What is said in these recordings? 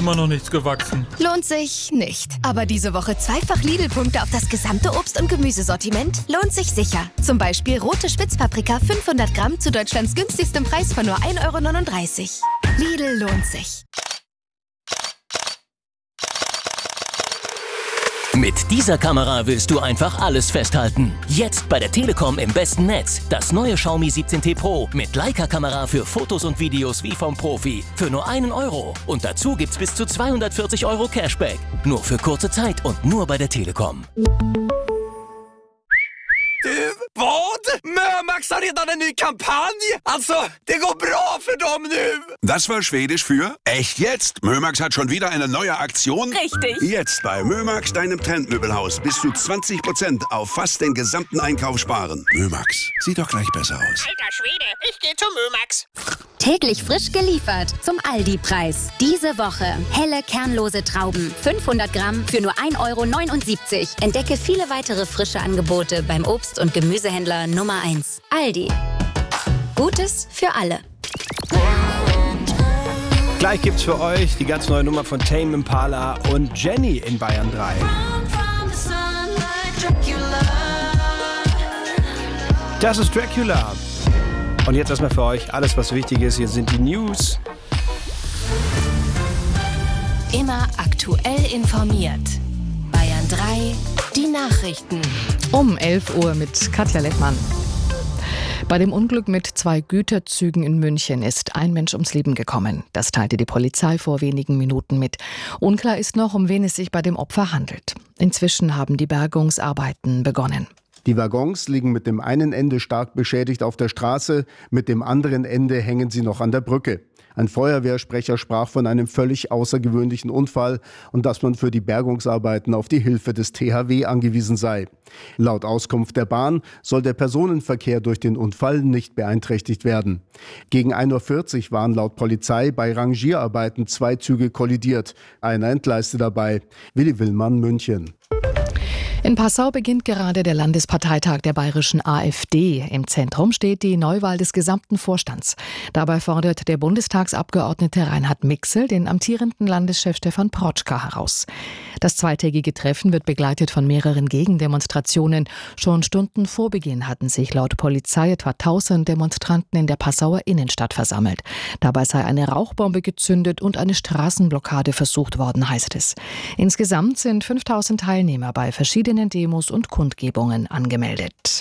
immer noch nichts gewachsen. Lohnt sich nicht. Aber diese Woche zweifach Lidl-Punkte auf das gesamte Obst- und Gemüsesortiment lohnt sich sicher. Zum Beispiel rote Spitzpaprika 500 Gramm zu Deutschlands günstigstem Preis von nur 1,39 €. Lidl lohnt sich. Mit dieser Kamera willst du einfach alles festhalten. Jetzt bei der Telekom im besten Netz. Das neue Xiaomi 17T Pro mit Leica-Kamera für Fotos und Videos wie vom Profi. Für nur 1 €. Und dazu gibt's bis zu 240 € Cashback. Nur für kurze Zeit und nur bei der Telekom. Vad? Mömax har redan en ny kampanj! Alltså, det går bra för dem nu! Das war Schwedisch für echt jetzt. Mömax hat schon wieder eine neue Aktion. Richtig. Jetzt bei Mömax, deinem Trendmöbelhaus, bis zu 20% auf fast den gesamten Einkauf sparen. Mömax, sieht doch gleich besser aus. Alter Schwede, ich gehe zum Mömax. Täglich frisch geliefert zum Aldi-Preis. Diese Woche helle, kernlose Trauben. 500 Gramm für nur 1,79 €. Entdecke viele weitere frische Angebote beim Obst- und Gemüsehändler Nummer 1. Aldi. Gutes für alle. Gleich gibt's für euch die ganz neue Nummer von Tame Impala und Jenny in Bayern 3. Das ist Dracula. Und jetzt erstmal für euch alles, was wichtig ist. Hier sind die News. Immer aktuell informiert. Bayern 3, die Nachrichten. Um 11 Uhr mit Katja Lettmann. Bei dem Unglück mit 2 Güterzügen in München ist ein Mensch ums Leben gekommen. Das teilte die Polizei vor wenigen Minuten mit. Unklar ist noch, um wen es sich bei dem Opfer handelt. Inzwischen haben die Bergungsarbeiten begonnen. Die Waggons liegen mit dem einen Ende stark beschädigt auf der Straße, mit dem anderen Ende hängen sie noch an der Brücke. Ein Feuerwehrsprecher sprach von einem völlig außergewöhnlichen Unfall und dass man für die Bergungsarbeiten auf die Hilfe des THW angewiesen sei. Laut Auskunft der Bahn soll der Personenverkehr durch den Unfall nicht beeinträchtigt werden. Gegen 1:40 Uhr waren laut Polizei bei Rangierarbeiten 2 Züge kollidiert. Einer entgleiste dabei. Willi Willmann, München. In Passau beginnt gerade der Landesparteitag der bayerischen AfD. Im Zentrum steht die Neuwahl des gesamten Vorstands. Dabei fordert der Bundestagsabgeordnete Reinhard Mixel den amtierenden Landeschef Stefan Protschka heraus. Das zweitägige Treffen wird begleitet von mehreren Gegendemonstrationen. Schon Stunden vor Beginn hatten sich laut Polizei etwa 1000 Demonstranten in der Passauer Innenstadt versammelt. Dabei sei eine Rauchbombe gezündet und eine Straßenblockade versucht worden, heißt es. Insgesamt sind 5000 Teilnehmer bei verschiedenen Demos und Kundgebungen angemeldet.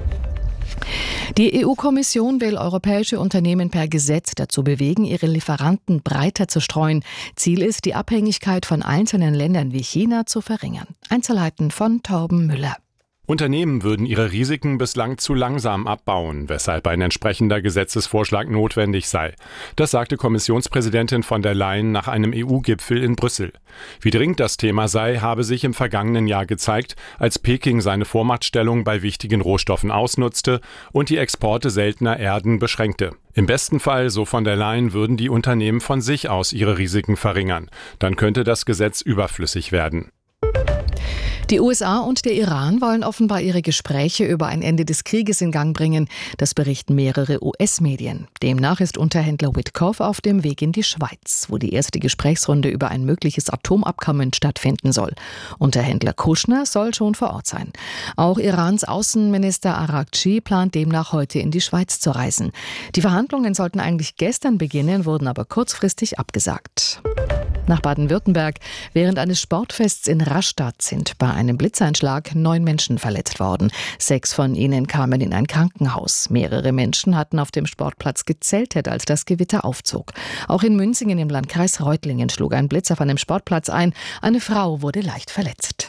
Die EU-Kommission will europäische Unternehmen per Gesetz dazu bewegen, ihre Lieferanten breiter zu streuen. Ziel ist, die Abhängigkeit von einzelnen Ländern wie China zu verringern. Einzelheiten von Torben Müller. Unternehmen würden ihre Risiken bislang zu langsam abbauen, weshalb ein entsprechender Gesetzesvorschlag notwendig sei. Das sagte Kommissionspräsidentin von der Leyen nach einem EU-Gipfel in Brüssel. Wie dringend das Thema sei, habe sich im vergangenen Jahr gezeigt, als Peking seine Vormachtstellung bei wichtigen Rohstoffen ausnutzte und die Exporte seltener Erden beschränkte. Im besten Fall, so von der Leyen, würden die Unternehmen von sich aus ihre Risiken verringern. Dann könnte das Gesetz überflüssig werden. Die USA und der Iran wollen offenbar ihre Gespräche über ein Ende des Krieges in Gang bringen. Das berichten mehrere US-Medien. Demnach ist Unterhändler Witkoff auf dem Weg in die Schweiz, wo die erste Gesprächsrunde über ein mögliches Atomabkommen stattfinden soll. Unterhändler Kushner soll schon vor Ort sein. Auch Irans Außenminister Araghchi plant demnach heute in die Schweiz zu reisen. Die Verhandlungen sollten eigentlich gestern beginnen, wurden aber kurzfristig abgesagt. Nach Baden-Württemberg. Während eines Sportfests in Rastatt sind bei einem Blitzeinschlag 9 Menschen verletzt worden. 6 von ihnen kamen in ein Krankenhaus. Mehrere Menschen hatten auf dem Sportplatz gezeltet, als das Gewitter aufzog. Auch in Münzingen im Landkreis Reutlingen schlug ein Blitz auf einem Sportplatz ein. Eine Frau wurde leicht verletzt.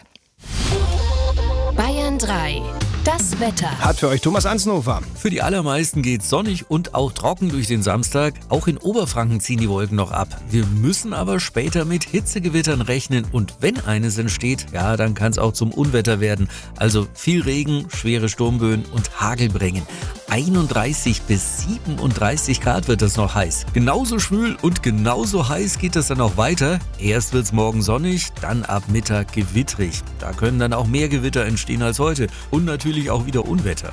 Bayern 3. Das Wetter. Hat für euch Thomas Ansnover. Für die allermeisten geht's sonnig und auch trocken durch den Samstag. Auch in Oberfranken ziehen die Wolken noch ab. Wir müssen aber später mit Hitzegewittern rechnen und wenn eines entsteht, ja, dann kann es auch zum Unwetter werden. Also viel Regen, schwere Sturmböen und Hagel bringen. 31 bis 37 Grad wird es noch heiß. Genauso schwül und genauso heiß geht es dann auch weiter. Erst wird's morgen sonnig, dann ab Mittag gewittrig. Da können dann auch mehr Gewitter entstehen als heute und natürlich auch wieder Unwetter.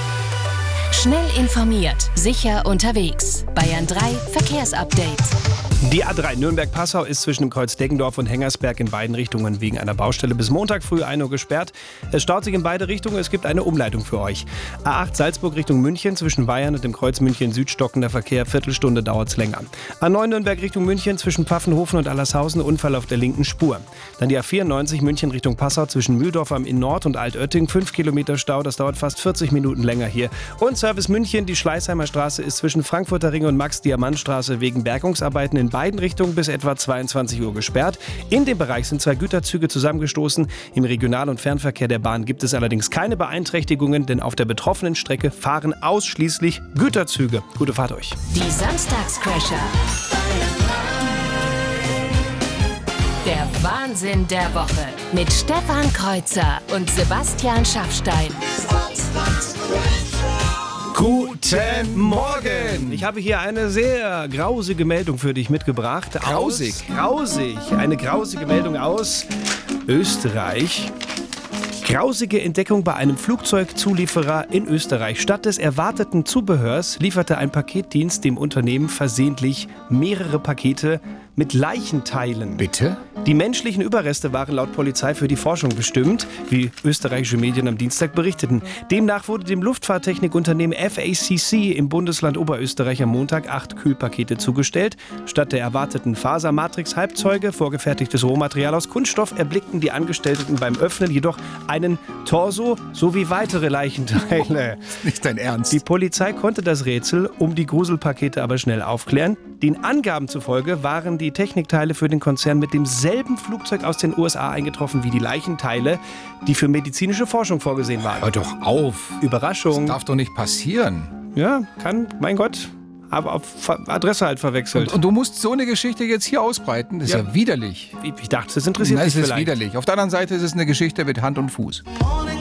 Schnell informiert, sicher unterwegs. Bayern 3 Verkehrsupdate. Die A3 Nürnberg-Passau ist zwischen dem Kreuz Deggendorf und Hengersberg in beiden Richtungen wegen einer Baustelle bis Montag früh 1 Uhr gesperrt. Es staut sich in beide Richtungen, es gibt eine Umleitung für euch. A8 Salzburg Richtung München, zwischen Weyern und dem Kreuz München-Süd stockender Verkehr, Viertelstunde dauert's länger. A9 Nürnberg Richtung München, zwischen Pfaffenhofen und Allershausen, Unfall auf der linken Spur. Dann die A94 München Richtung Passau, zwischen Mühldorf am Inn Nord und Altötting, 5 Kilometer Stau, das dauert fast 40 Minuten länger hier. Und Service München, die Schleißheimer Straße ist zwischen Frankfurter Ring und Max-Diamant-Straße wegen Bergungsarbeiten in beiden Richtungen bis etwa 22 Uhr gesperrt. In dem Bereich sind 2 Güterzüge zusammengestoßen. Im Regional- und Fernverkehr der Bahn gibt es allerdings keine Beeinträchtigungen, denn auf der betroffenen Strecke fahren ausschließlich Güterzüge. Gute Fahrt euch. Die Samstagscrasher. Der Wahnsinn der Woche mit Stefan Kreuzer und Sebastian Schaffstein. Guten Morgen! Ich habe hier eine sehr grausige Meldung für dich mitgebracht. Grausig? Grausig. Eine grausige Meldung aus Österreich. Grausige Entdeckung bei einem Flugzeugzulieferer in Österreich. Statt des erwarteten Zubehörs lieferte ein Paketdienst dem Unternehmen versehentlich mehrere Pakete mit Leichenteilen. Bitte? Die menschlichen Überreste waren laut Polizei für die Forschung bestimmt, wie österreichische Medien am Dienstag berichteten. Demnach wurde dem Luftfahrttechnikunternehmen FACC im Bundesland Oberösterreich am Montag 8 Kühlpakete zugestellt. Statt der erwarteten Fasermatrix-Halbzeuge, vorgefertigtes Rohmaterial aus Kunststoff, erblickten die Angestellten beim Öffnen jedoch einen Torso sowie weitere Leichenteile. Nicht dein Ernst? Die Polizei konnte das Rätsel um die Gruselpakete aber schnell aufklären. Den Angaben zufolge waren die Technikteile für den Konzern mit demselben Flugzeug aus den USA eingetroffen wie die Leichenteile, die für medizinische Forschung vorgesehen waren. Hör doch auf. Überraschung. Das darf doch nicht passieren. Ja, kann, mein Gott. Aber auf Adresse halt verwechselt. Und du musst so eine Geschichte jetzt hier ausbreiten? Das ist ja widerlich. Ich dachte, das interessiert dich vielleicht. Das ist widerlich. Auf der anderen Seite ist es eine Geschichte mit Hand und Fuß.